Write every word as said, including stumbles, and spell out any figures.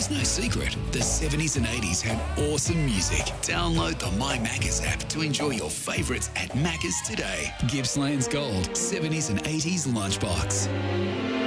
It's no secret, the seventies and eighties had awesome music. Download the My Maccas app to enjoy your favourites at Maccas today. Gippsland's Gold, seventies and eighties lunchbox.